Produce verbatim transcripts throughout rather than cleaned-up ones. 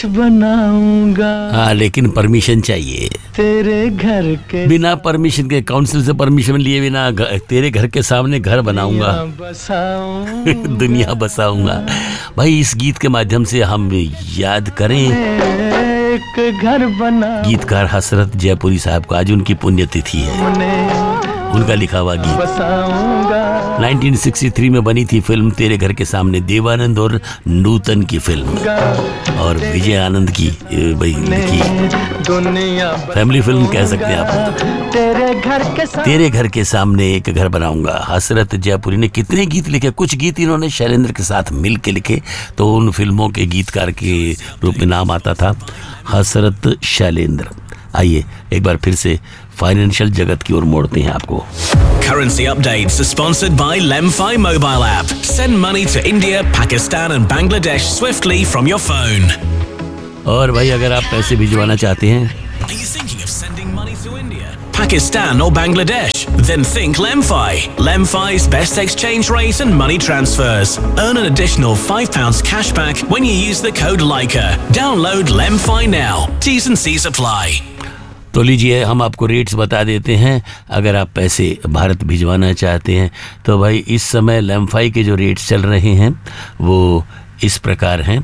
कुछ बनाऊंगा। हाँ, लेकिन परमिशन चाहिए तेरे घर के, बिना परमिशन के, काउंसिल से परमिशन लिए बिना तेरे घर के सामने घर बनाऊंगा, दुनिया बसाऊंगा। भाई इस गीत के माध्यम से हम याद करें एक घर बना, गीतकार हसरत जयपुरी साहब का आज उनकी पुण्यतिथि है। उनका लिखा हुआ गीत उन्नीस सौ तिरसठ में बनी थी फिल्म तेरे घर के सामने, देवानंद और नूतन की फिल्म, और विजय आनंद की लिखी फैमिली फिल्म कह सकते हैं आप। तेरे घर के सामने, तेरे घर के सामने एक घर बनाऊंगा। हसरत जयपुरी ने कितने गीत लिखे, कुछ गीत इन्होंने शैलेंद्र के साथ मिल के लिखे, तो उन फिल्मों के गीतकार के रूप में नाम आता था हसरत शैलेंद्र। आइए एक बार फिर से फाइनेंशियल जगत की ओर मोड़ते हैं आपको। Currency updates are sponsored by Lemfi mobile app. Send money to India, Pakistan and Bangladesh swiftly from your phone. और भाई अगर आप पैसे भिजवाना चाहते हैं, Are you thinking of sending money to India, Pakistan or Bangladesh? Then think Lemfi. Lemfi's best exchange rate and money transfers. Earn an additional five pounds cashback when you use the code Leica. Download Lemfi now. T's and C's apply. तो लीजिए हम आपको rates बता देते हैं। अगर आप पैसे भारत भिजवाना चाहते हैं तो भाई इस समय लेमफाई के जो रेट्स चल रहे हैं वो इस प्रकार हैं।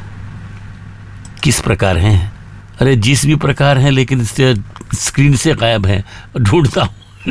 किस प्रकार हैं? अरे जिस भी प्रकार हैं, लेकिन स्क्रीन से गायब हैं, ढूंढता हूँ।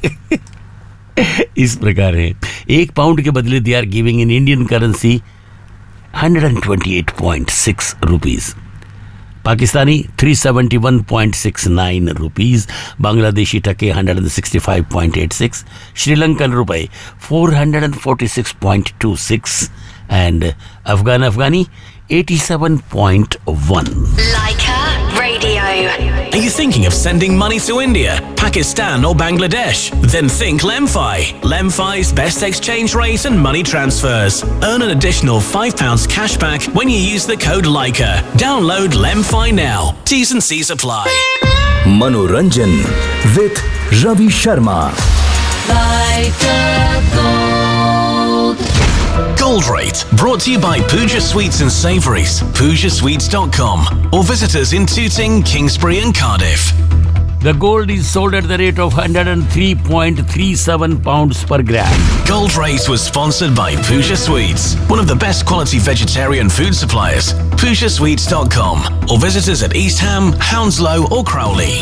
इस प्रकार है, एक पाउंड के बदले they are giving in Indian currency one hundred twenty-eight point six rupees, Pakistani three seventy-one point six nine rupees, Bangladeshi टके one hundred sixty-five point eight six, Sri Lankan रुपए four hundred forty-six point two six and Afghan Afghani eighty-seven point one. Leica Radio. Are you thinking of sending money to India, Pakistan or Bangladesh? Then think Lemfi. Lemfi's best exchange rate and money transfers. Earn an additional five pounds cashback when you use the code Leica. Download Lemfi now. T's and C's apply. Manoranjan with Ravi Sharma. Leica Gold. Gold Rate, brought to you by Pooja Sweets and Savouries, pooja sweets dot com, or visit us in Tooting, Kingsbury and Cardiff. The gold is sold at the rate of one hundred three point three seven pounds per gram. Gold Rate was sponsored by Pooja Sweets, one of the best quality vegetarian food suppliers, pooja sweets dot com, or visit us at East Ham, Hounslow or Crowley.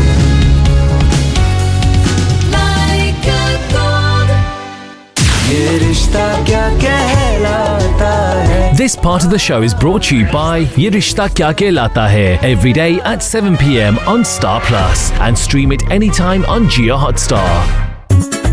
This part of the show is brought to you by Ye Rishta Kya Kehlata Hai, every day at seven p.m. on Star Plus, and stream it anytime on Jio Hotstar.